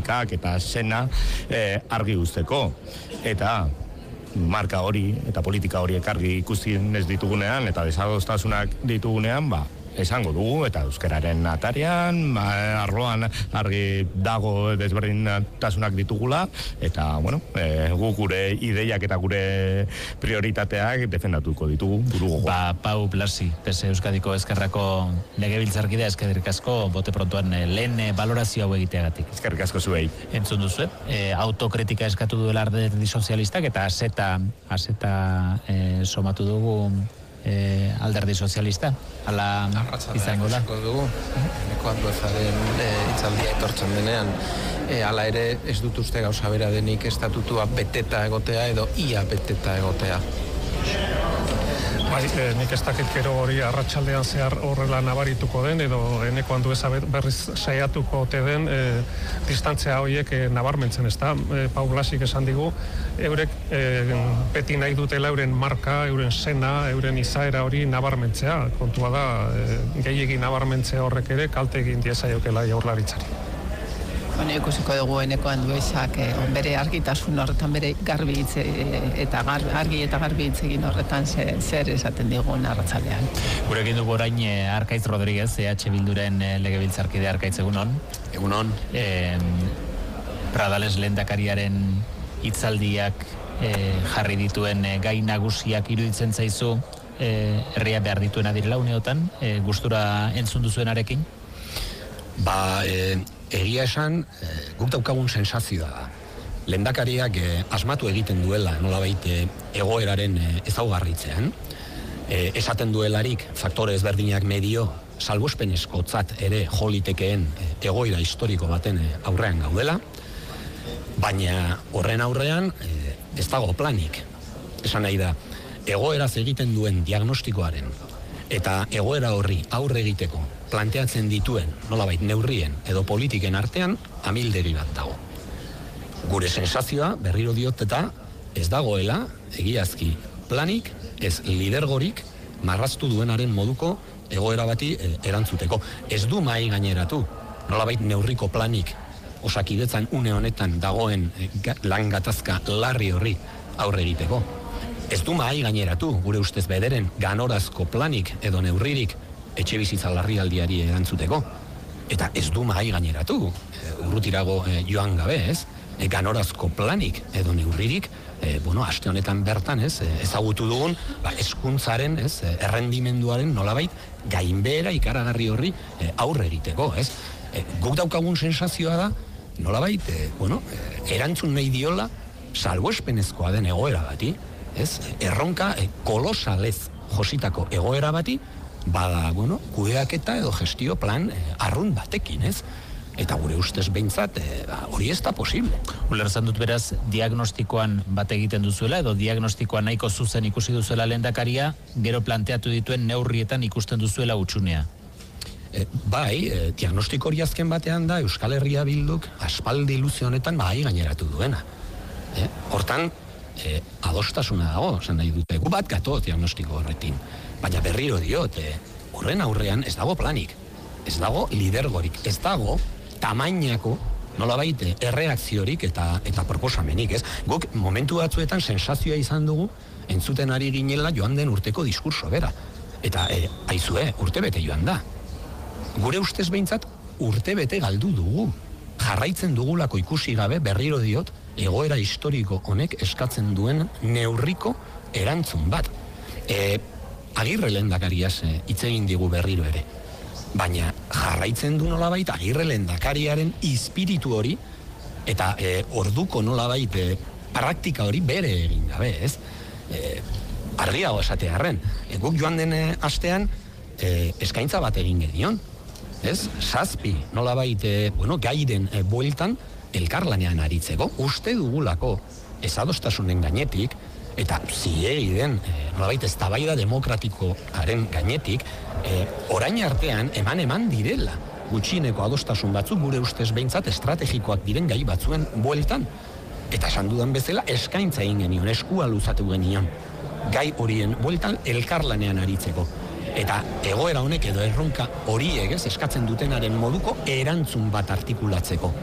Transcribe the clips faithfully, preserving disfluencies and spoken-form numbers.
politikak eta sena eh, argi uzteko. Eta marka hori eta politika horiek argi ikusten ez ditugunean eta desadostasunak ditugunean, ba, esango dugu, eta euskararen atarian, arloan argi dago desberdintasunak ditugula, eta, bueno, e, gu gure ideiak eta gure prioritateak defendatuko ditugu buru gogo. Ba, Pau Blasi, P S Euskadiko Ezkerrako legebiltzarkidea, eskerrik asko, bote prontuan lehen balorazio hau egiteagatik. Eskerrik asko zuei. Entzun duzu, e, autokritika eskatu duela Alderdi Sozialistak, eta aseta, aseta e, somatu dugu Eh, Alderdi Sozialista, ala izango da. Dugu, eneko Anduezaren eh, itzaldia etortzen denean, eh, ala ere ez dut uste gauza bera denik estatutua beteta egotea edo ia beteta egotea. Bai, eh, nik ez dakit gero hori arratsaldean zehar horrela nabarituko den, edo eneko Andueza berriz saiatuko ote den eh, distantzia horiek eh, nabarmentzen, ez da? Eh, Pau Blasik esan digu, eurek eh, beti nahi dutela euren marka, euren sena, euren izaera hori nabarmentzea. Kontua da, eh, gehiegi nabarmentzea horrek ere kalte egin diezaiokela Jaurlaritzari. Bueno, ikusiko dugu eneko Anduezak eh, bere argitasun horretan, bere garbi hitz eta gar, argi eta garbi hitz egin horretan ze, zer esaten digun arratsalean. Gurekin dugu orain eh, Arkaitz Rodriguez, E H Bilduren eh, legebiltzarkide. Arkaitz, egunon. Egunon. Eh, Pradales lehendakariaren hitzaldiak eh, jarri dituen eh, gai nagusiak iruditzen zaizu eh, herria behar dituena direla uneotan, eh, gustura entzun duzuenarekin? Ba, e, egia esan, e, guk daukagun sensazioa da. Lehendakariak e, asmatu egiten duela, nolabait e, egoeraren e, ezaugarritzean, e, esaten duelarik faktore ezberdinak medio, salbuespenezkotzat ere jolitekeen e, egoera historiko baten e, aurrean gaudela, baina horren aurrean e, ez dago planik. Esan nahi da, egoeraz egiten duen diagnostikoaren eta egoera horri aurre egiteko planteatzen dituen nolabait neurrien edo politiken artean amildegi bat dago. Gure sensazioa, berriro diot eta ez dagoela egiazki planik, ez lidergorik marraztu duenaren moduko egoera bati e, erantzuteko. Ez du mahai gaineratu nolabait neurriko planik Osakidetzan une honetan dagoen e, lan gatazka larri horri aurre egiteko. Ez du mahai gaineratu, gure ustez bederen, ganorazko planik edo neurririk etxe bizitza larrialdiari erantzuteko. Eta ez du mahai gaineratu, urrutirago e, joan gabe, ez? E, ganorazko planik edo neurririk, e, bueno, aste honetan bertan, ez? Ezagutu dugun, ba, hezkuntzaren, ez? Errendimenduaren nolabait gainbehera ikaragarri horri e, aurre egiteko, ez? E, guk daukagun sensazioa da, nolabait, e, bueno, e, erantzun nahi diola salbuespenezkoa den egoera bati, ez? Erronka e, kolosalez jositako egoera bati, bada, bueno, kudeaketa edo gestio plan e, arrun batekin, ez? Eta gure ustez behintzat, e, ba, hori ez da posible. Ulerzan dut beraz, diagnostikoan bat egiten duzuela, edo diagnostikoan nahiko zuzen ikusi duzuela lehendakaria, gero planteatu dituen neurrietan ikusten duzuela utxunea. E, bai, e, diagnostiko hori azken batean da Euskal Herria Bilduk aspaldi luze honetan bai gaineratu duena. E, hortan, e, adostasuna dago, esan nahi dute, gu bat gato diagnostiko horretin. Baina berriro diot, e, horren aurrean ez dago planik, ez dago lidergorik, ez dago tamainako nolabait erreakziorik eta eta proposamenik, ez? Guk momentu batzuetan sensazioa izan dugu entzuten ari ginela joan den urteko diskurso bera. Eta e, aizue, urtebete joan da. Gure ustez behintzat urtebete galdu dugu. Jarraitzen dugulako ikusi gabe berriro diot egoera historiko honek eskatzen duen neurriko erantzun bat. E, Agirre lehendakariaz hitz egin digu berriro ere. Baina jarraitzen du nolabait Agirre lehendakariaren ispiritu hori eta e, orduko nolabait e, praktika hori bere egin gabe, ez? E, argiago esatearren, e, guk joan den astean e, eskaintza bat egin genion, ez? Zazpi nolabait e, bueno, gairen e, bueltan elkarlanean aritzeko, uste dugulako ezadostasunen gainetik eta zilegi den, e, nolabait eztabaida demokratikoaren gainetik, e, orain artean eman eman direla gutxieneko adostasun batzuk gure ustez behintzat estrategikoak diren gai batzuen bueltan. Eta esan dudan bezala eskaintza egin genion, eskua luzatu genion, gai horien bueltan elkarlanean aritzeko. Eta egoera honek edo erronka horiek ez eskatzen dutenaren moduko erantzun bat artikulatzeko.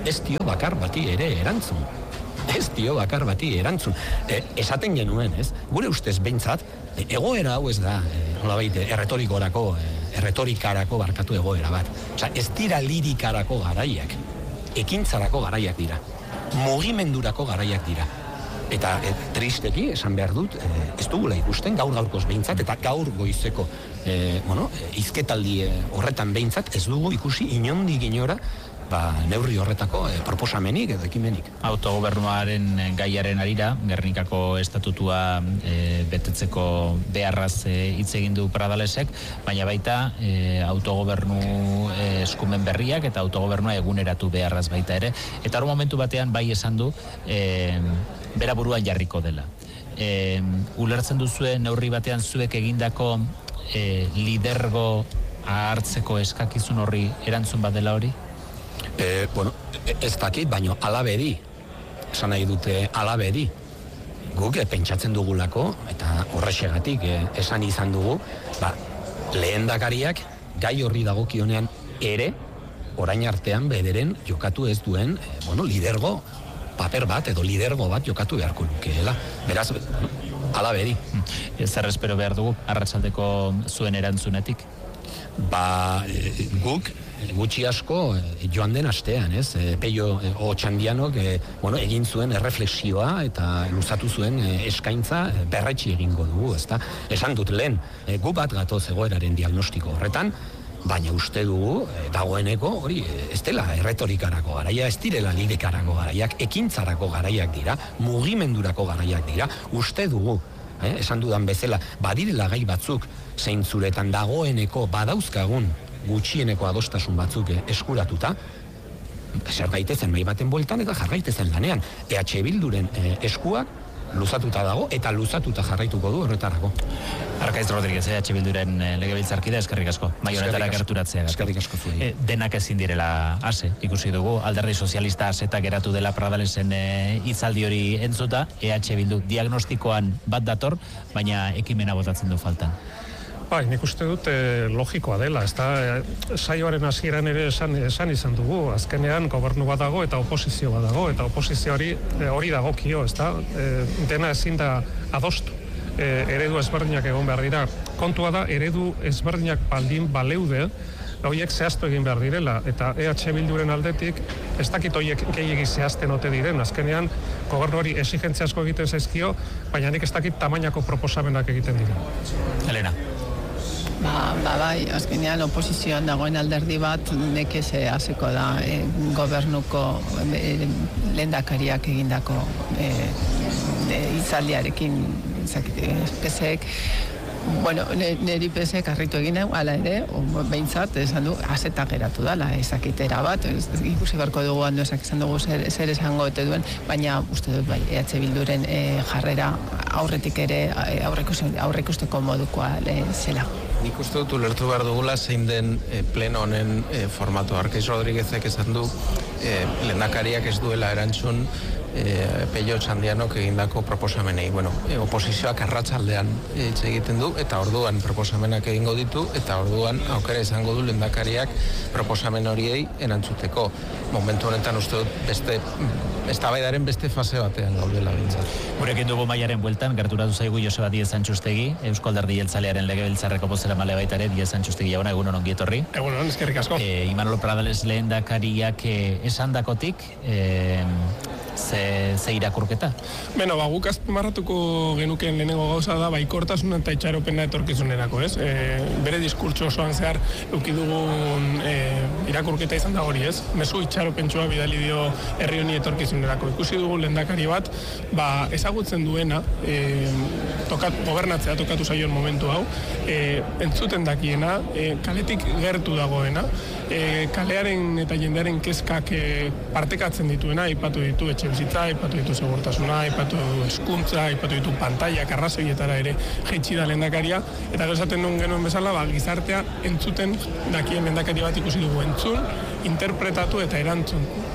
ez dio bakar bati ere erantzun. Ez dio bakar bati erantzun. E, esaten genuen, ez? Gure ustez behintzat, e, egoera hau ez da, e, nolabait, erretorikorako, e, erretorikarako barkatu egoera bat. Osea, ez dira lirikarako garaiak, ekintzarako garaiak dira, mugimendurako garaiak dira. Eta e, tristeki, esan behar dut, e, ez dugula ikusten, gaur gaurkoz behintzat, eta gaur goizeko e, bueno, e, izketaldi horretan behintzat, ez dugu ikusi inondik inora, ba, neurri horretako e, proposamenik edo ekimenik. Autogobernuaren gaiaren arira, Gernikako estatutua e, betetzeko beharraz e, hitz egin du Pradalesek, baina baita e, autogobernu e, eskumen berriak eta autogobernua eguneratu beharraz baita ere. Eta hor momentu batean bai esan du, e, bera buruan jarriko dela. E, ulertzen duzue neurri batean zuek egindako e, lidergo hartzeko eskakizun horri erantzun bat dela hori? E, bueno, ez dakit, baino alabedi, esan nahi dute alabedi. Guk e, pentsatzen dugulako, eta horrexegatik e, esan izan dugu, ba, lehendakariak gai horri dagokionean ere, orain artean bederen jokatu ez duen, e, bueno, lidergo paper bat edo lidergo bat jokatu beharko lukeela. Beraz, alabedi. Zer espero behar dugu, arratsaldeko zuen erantzunetik? Ba, e, guk gutxi asko e, joan den astean, ez? E, Peio e, Otxandianok e, bueno, egin zuen erreflexioa eta luzatu zuen e, eskaintza e, berretsi egingo dugu, ezta? Esan dut lehen, e, gu bat gatoz egoeraren diagnostiko horretan, baina uste dugu, e, dagoeneko, hori, e, ez dela erretorikarako garaia, ez direla lirikarako garaiak, ekintzarako garaiak dira, mugimendurako garaiak dira, uste dugu, eh, esan dudan bezala, badirela gai batzuk, zeintzuretan dagoeneko badauzkagun gutxieneko adostasun batzuk eh, eskuratuta, zer gaitezen mai baten bueltan eta jargaitezen lanean. E H Bilduren eh, eskuak luzatuta dago eta luzatuta jarraituko du horretarako. Arkaiz Rodríguez, E H Bilduren legebiltzarkide, eskerrik asko. Mai honetara gerturatzea. Eskerrik asko zuei. E, denak ezin direla ase, ikusi dugu. Alderdi sozialista aseta geratu dela Pradalesen e, hitzaldi hori entzuta, E H Bildu diagnostikoan bat dator, baina ekimena botatzen du faltan. Bai, nik uste dut e, logikoa dela, ez da, e, saioaren hasieran ere esan, esan izan dugu, azkenean gobernu bat dago eta oposizio bat dago, eta oposizio hori, e, hori dagokio, ez da, e, dena ezin da adostu, e, eredu ezberdinak egon behar dira. Kontua da, eredu ezberdinak baldin baleude, horiek zehaztu egin behar direla, eta E H Bilduren aldetik, ez dakit horiek gehiegi zehazten ote diren, azkenean gobernu hori exigentzia asko egiten zaizkio, baina nik ez dakit tamainako proposamenak egiten dira. Elena. Ba, ba, bai, azkenean oposizioan dagoen alderdi bat nekeze hasiko da e, gobernuko e, lehendakariak egindako e, e, hitzaldiarekin P-ek, bueno, niri P-ek harritu egin hau, ala ere, behintzat, esan du, azeta geratu dala, ezakitera bat, ez, ikusi barko dugu handu ezak esan dugu zer, zer esango ete duen, baina uste dut bai, E H Bilduren e, jarrera aurretik ere aurreikusteko modukoa e, zela. Nik uste dut ulertu behar dugula zein den e, pleno honen e, formatu. Arkaiz Rodríguezek esan du e, lehendakariak ez duela erantzun e, Peio Otxandianok egindako proposamenei. Bueno, e, oposizioak arratsaldean hitz egiten du eta orduan proposamenak egingo ditu eta orduan aukera izango du lehendakariak proposamen horiei erantzuteko. Momentu honetan uste dut beste eztabaidaren beste fase batean gaudela bintzat. Gurekin dugu Maiaren bueltan, gerturatu zaigu Joseba Diez Antxustegi, Eusko Alderdi Jeltzalearen legebiltzarreko bozeramale baita ere, Diez Antxustegi jauna, egunon ongi etorri. Egunon, eskerrik asko. E, Imanol Pradales lehendakariak e, esandakotik, e, ze, ze irakurketa? Beno, ba, guk azpimarratuko genukeen lehenengo gauza da, baikortasuna eta itxaropena etorkizunerako, ez? E, bere diskurtso osoan zehar eukidugun e, irakurketa izan da hori, ez? Mezu itxaropentsua bidali dio herri honi etorkizunerako. Ikusi dugu lehendakari bat, ba, ezagutzen duena, e, tokat, gobernatzea tokatu zaion momentu hau, e, entzuten dakiena, e, kaletik gertu dagoena, e, kalearen eta jendearen kezkak e, partekatzen dituena, aipatu ditu etxebizitza, aipatu ditu segurtasuna, aipatu hezkuntza, aipatu ditu pantailak, arrazoietara ere jaitsi da lehendakaria, eta gero esaten duen genuen bezala, ba, gizartea entzuten dakien lehendakari bat ikusi dugu entzun, interpretatu eta erantzun.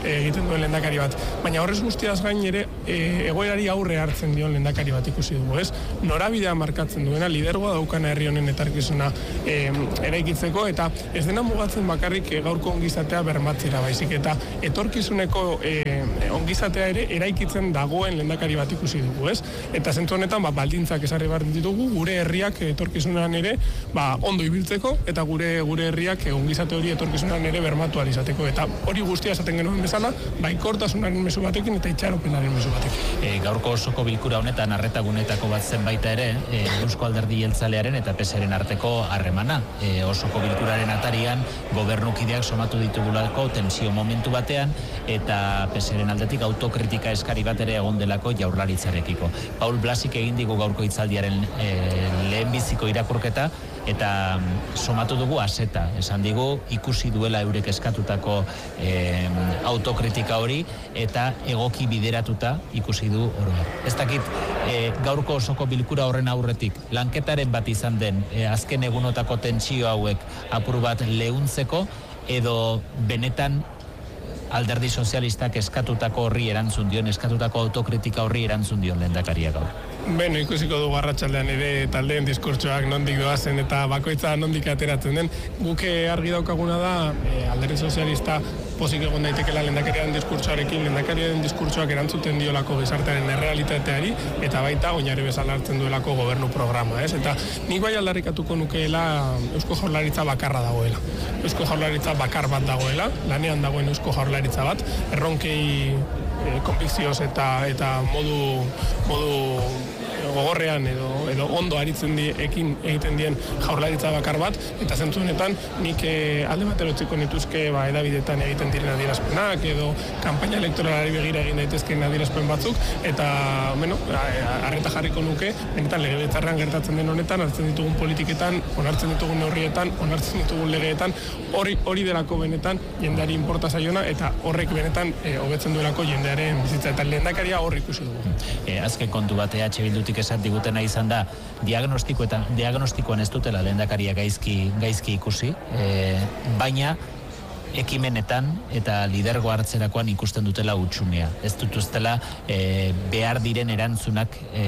egiten duen lehendakari bat. Baina horrez guztiaz gain ere e, egoerari aurre hartzen dion lehendakari bat ikusi dugu, ez? Norabidea markatzen duena, lidergoa daukana herri honen etorkizuna e, eraikitzeko, eta ez dena mugatzen bakarrik e, gaurko ongizatea bermatzera, baizik eta etorkizuneko e, ongizatea ere eraikitzen dagoen lehendakari bat ikusi dugu, ez? Eta zentzu honetan ba, baldintzak esarri behar ditugu gure herriak etorkizunean ere ba, ondo ibiltzeko, eta gure gure herriak e, ongizate hori etorkizunean ere bermatu ahal izateko, eta hori guztia esaten genuen bezala, baikortasunaren mezu batekin eta itxaropenaren mezu batekin. E, gaurko osoko bilkura honetan arretagunetako bat zen baita ere, e, Eusko Alderdi Jeltzalearen eta P S ren arteko harremana. E, osoko bilkuraren atarian gobernukideak somatu ditugulako tensio momentu batean, eta P S ren aldetik autokritika eskari bat ere egon delako Jaurlaritzarekiko. Paul Blasik egin digu gaurko hitzaldiaren e, lehenbiziko irakurketa, eta somatu dugu aseta, esan digu ikusi duela eurek eskatutako e, autokritika hori, eta egoki bideratuta ikusi du oro. Ez dakit, e, gaurko osoko bilkura horren aurretik, lanketaren bat izan den, e, azken egunotako tentsio hauek apur bat leuntzeko, edo benetan Alderdi Sozialistak eskatutako horri erantzun dion, eskatutako autokritika horri erantzun dion lehendakaria gaur. Beno, ikusiko dugu arratsaldean ere taldeen diskurtsoak nondik doazen eta bakoitza nondik ateratzen den. Guke argi daukaguna da, e, Alderdi Sozialista pozik egon daitekela lehendakariaren diskurtsoarekin, lehendakariaren diskurtsoak erantzuten diolako gizartearen errealitateari, eta baita oinarri bezala hartzen duelako gobernu programa, ez? Eta nik bai aldarrikatuko nukeela Eusko Jaurlaritza bakarra dagoela. Eusko Jaurlaritza bakar bat dagoela, lanean dagoen Eusko Jaurlaritza bat, erronkei e, konbikzioz eta eta modu modu gogorrean edo, edo ondo aritzen di, ekin egiten dien Jaurlaritza bakar bat, eta zentzu honetan nik e, alde batera utziko nituzke ba, edabidetan egiten diren adierazpenak edo kanpaina elektoralari begira egin daitezkeen adierazpen batzuk, eta bueno, arreta jarriko nuke, benetan legebiltzarrean gertatzen den honetan, hartzen ditugun politiketan, onartzen ditugun neurrietan, onartzen ditugun legeetan, hori hori delako benetan jendeari inporta zaiona, eta horrek benetan e, hobetzen duelako jendearen bizitza, eta lehendakaria hor ikusi dugu. E, azken kontu bat E H Bildutik esan digutena izan da, diagnostikoetan, diagnostikoan ez dutela lehendakaria gaizki, gaizki ikusi, e, baina ekimenetan eta lidergo hartzerakoan ikusten dutela utxunea. Ez dutuztela e, behar diren erantzunak e,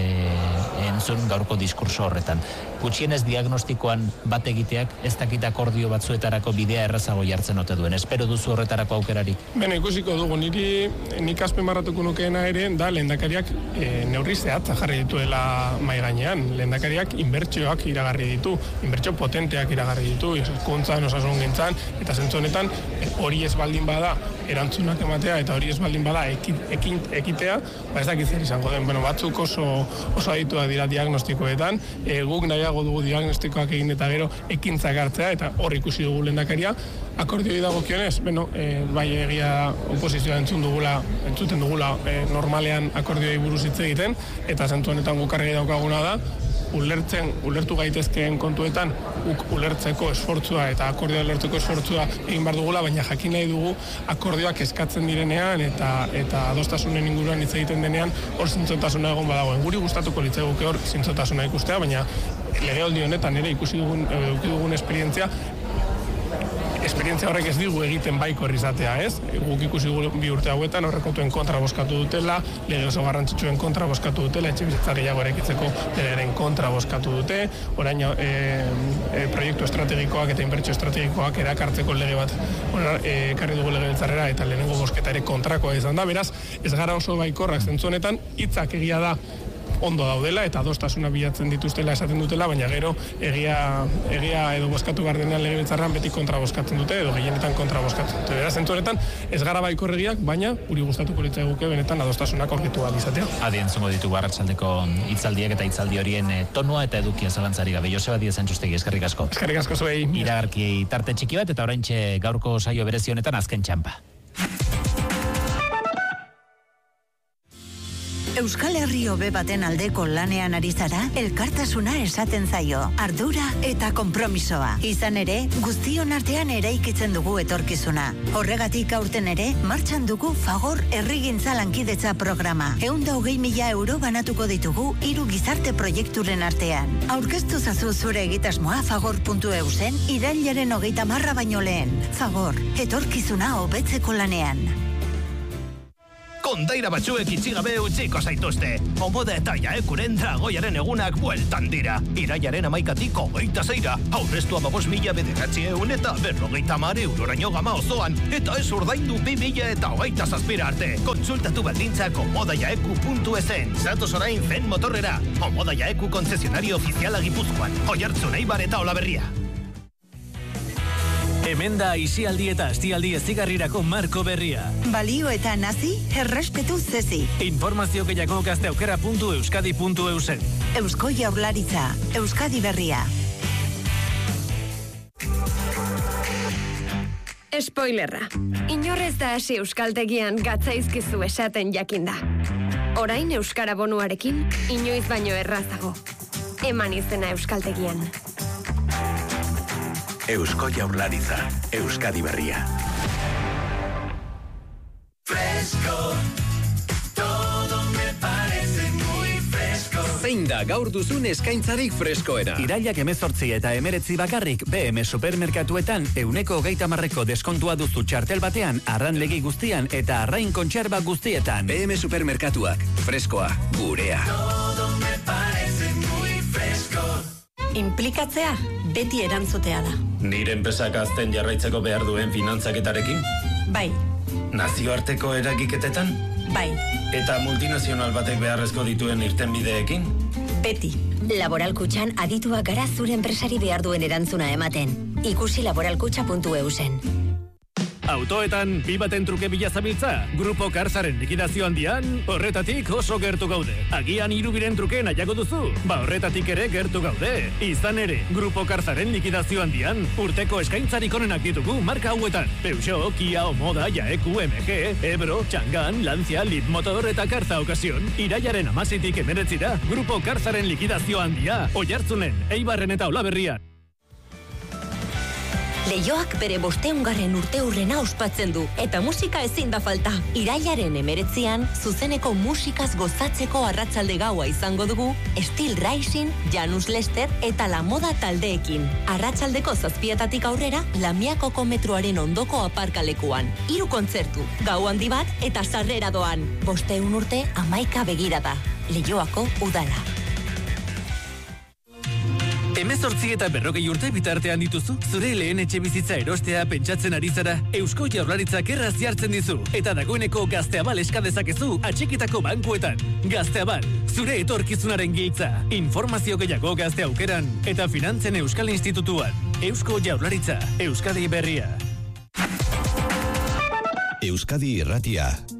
entzun gaurko diskurso horretan. Gutxienez diagnostikoan bat egiteak ez dakit akordio batzuetarako bidea errazago jartzen ote duen. Espero duzu horretarako aukerarik? Beno, ikusiko dugu, niri nik azpimarratuko nukeena ere, da lehendakariak e, neurri zehatza jarri dituela mahai gainean. Lehendakariak inbertsioak iragarri ditu, inbertsio potenteak iragarri ditu, hezkuntzan, osasungintzan, eta zentzu honetan hori ez baldin bada erantzunak ematea, eta hori ez baldin bada ekin, ekin, ekitea, ba ez dakit zer izango den. Bueno, batzuk oso, oso adituak dira diagnostikoetan, e, guk nahiago dugu diagnostikoak egin eta gero ekintzak hartzea, eta hor ikusi dugu lehendakaria. Akordioi dagokionez, bueno, e, bai egia oposizioa entzun dugula, entzuten dugula e, normalean akordioi buruz hitz egiten, eta zentzu honetan guk argi daukaguna da, ulertzen, ulertu gaitezkeen kontuetan, guk ulertzeko esfortzua eta akordioa ulertzeko esfortzua egin behar dugula, baina jakin nahi dugu akordioak eskatzen direnean eta eta adostasunen inguruan hitz egiten denean hor zintzotasuna egon badagoen. Guri gustatuko litzaiguke hor zintzotasuna ikustea, baina legealdi honetan ere ikusi dugun, eduki dugun esperientzia, esperientzia horrek ez digu egiten baikor izatea, ez? Guk ikusi bi urte hauetan horrekotuen kontra bozkatu dutela, lege oso garrantzitsuen kontra bozkatu dutela, etxebizitza gehiago eraikitzeko legearen kontra bozkatu dute, orain e, e, proiektu estrategikoak eta inbertsio estrategikoak erakartzeko lege bat ekarri dugu legebiltzarrera, eta lehenengo bozketa ere kontrakoa izan da, beraz, ez gara oso baikorrak zentzu honetan, hitzak egia da ondo daudela eta adostasuna bilatzen dituztela esaten dutela, baina gero egia, egia edo bozkatu behar denean legebiltzarrean beti kontra bozkatzen dute edo gehienetan kontra bozkatzen dute. Beraz, zentzu honetan ez gara baikorregiak, baina guri gustatuko litzaiguke benetan adostasunak aurkitu ahal izatea. Adi entzungo ditugu arratsaldeko hitzaldiak eta hitzaldi horien tonua eta edukia zalantzari gabe. Joseba Diez Antxustegi, eskerrik asko. Eskerrik asko zuei. Iragarki tarte txiki bat eta oraintxe gaurko saio berezi honetan azken txanpa. Euskal Herri hobe baten aldeko lanean ari zara, elkartasuna esaten zaio, ardura eta konpromisoa. Izan ere, guztion artean eraikitzen dugu etorkizuna. Horregatik aurten ere, martxan dugu Fagor Herrigintza Lankidetza programa. Ehun eta hogei mila euro banatuko ditugu hiru gizarte proiekturen artean. Aurkeztu zazu zure egitasmoa fagor puntu eu zen, irailaren hogeita marra baino lehen. Fagor, etorkizuna hobetzeko lanean. kondaira batzuek itxigabe utziko zaituzte. Omoda eta Jaekuren dragoiaren egunak bueltan dira. Iraiaren amaikatik hogeita zeira. Aurreztu amabos mila bederatzi eun eta berrogeita mare euroraino gama osoan. Eta ez urdaindu bi mila eta hogeita zazpira arte. Kontsultatu baldintzak omodajaeku puntu esen. Zatoz orain zen motorrera. Omoda Jaeku konzesionario ofiziala Gipuzkoan. Oiartzun, Eibar eta Olaberria. Hemen da aisialdi eta astialdi ezigarrirako marko berria. Balio eta nazi, errespetu zezi. Informazio gehiago gazteaukera puntu euskadi puntu eusen. Eusko Jaurlaritza, Euskadi Berria. Spoilerra. Inorrez da hasi euskaltegian gatzaizkizu esaten jakinda. Orain euskara bonuarekin, inoiz baino errazago. Eman izena euskaltegian. Eusko Jaurlaritza, Euskadi Berria. Fresco, todo me parece muy fresco. Zein da gaur duzun eskaintzarik freskoena? Irailak emezortzi eta emeretzi bakarrik B M supermerkatuetan euneko hogeita marreko deskontua duzu txartel batean, arranlegi guztian eta arrain kontserba guztietan. B M supermerkatuak, freskoa, gurea. Todo me parece muy fresco. Inplikatzea beti erantzutea da. Nire enpresak azten jarraitzeko behar duen finantzaketarekin? Bai. Nazioarteko eragiketetan? Bai. Eta multinazional batek beharrezko dituen irtenbideekin? Beti. Laboral Kutxan adituak gara zure enpresari behar duen erantzuna ematen. Ikusi laboralkutxa puntu eusen. Autoetan bi baten truke bila zabiltza? Grupo Karzaren likidazio handian, horretatik oso gertu gaude. Agian hirubiren truke nahiago duzu? Ba horretatik ere gertu gaude. Izan ere, Grupo Karzaren likidazio handian, urteko eskaintzarik onenak ditugu marka hauetan. Peugeot, Kia, Omoda, Jaeku, M G, Ebro, Changan, Lancia, Leapmotor eta Karza Ocasión. Iraiaren amazitik emeretzira, Grupo Karzaren likidazio handia. Oiartzunen, Eibarren eta Olaberrian. Leioak bere bosteungarren urte hurrena ospatzen du, eta musika ezin da falta. Irailaren emeretzian, zuzeneko musikaz gozatzeko arratsalde gaua izango dugu, Steel Rising, Janus Lester eta La Moda taldeekin. Arratsaldeko zazpietatik aurrera, Lamiakoko metroaren ondoko aparkalekuan. Hiru kontzertu, gau handi bat eta sarrera doan. Bosteun urte, amaika begirada. Leioako udala. Hemezortzi eta berrogei urte bitartean dituzu, zure lehen etxe bizitza erostea pentsatzen ari zara, Eusko Jaurlaritzak erraz jartzen dizu, eta dagoeneko Gazteabal eska dezakezu atxikitako bankuetan. Gazteabal, zure etorkizunaren giltza. Informazio gehiago Gazte Aukeran eta Finantzen Euskal Institutuan. Eusko Jaurlaritza, Euskadi Berria. Euskadi Irratia.